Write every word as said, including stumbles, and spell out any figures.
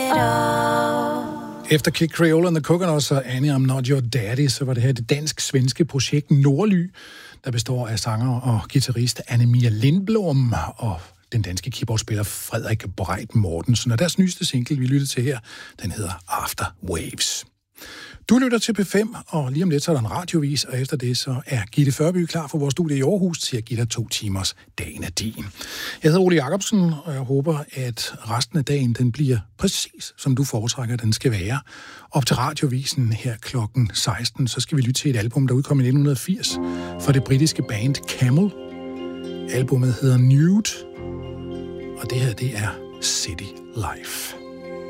it all. Efter Kid Creole and the Coconuts og Annie, I'm Not Your Daddy, så var det her det dansk-svenske projekt Nordly, der består af sanger og guitarist Anne-Mia Lindblom og den danske keyboardspiller Frederik Breit Mortensen. Og deres nyeste single, vi lyttede til her, den hedder After Waves. Du lytter til P fem, og lige om lidt så er der en radiovis, og efter det så er Gitte Førby klar for vores studie i Aarhus til at give dig to timers dagen af din. Jeg hedder Ole Jacobsen, og jeg håber, at resten af dagen den bliver præcis, som du foretrækker, den skal være. Op til radiovisen her klokken seksten, så skal vi lytte til et album, der udkom i nitten firs fra det britiske band Camel. Albummet hedder Nude, og det her, det er City Life.